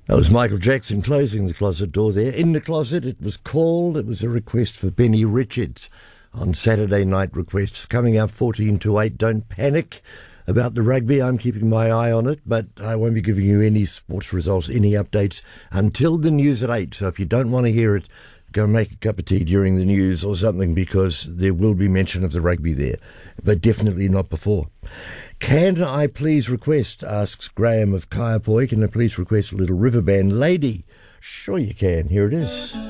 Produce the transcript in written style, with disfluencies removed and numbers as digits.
That was Michael Jackson closing the closet door there. In the closet, it was called. It was a request for Benny Richards on Saturday night requests. Coming up 14-8. Don't panic about the rugby. I'm keeping my eye on it, but I won't be giving you any sports results, any updates until the news at 8. So if you don't want to hear it, go make a cup of tea during the news or something, because there will be mention of the rugby there, but definitely not before. Can I please request, asks Graham of Kaiapoi, can I please request a little Riverband Lady? Sure you can. Here it is.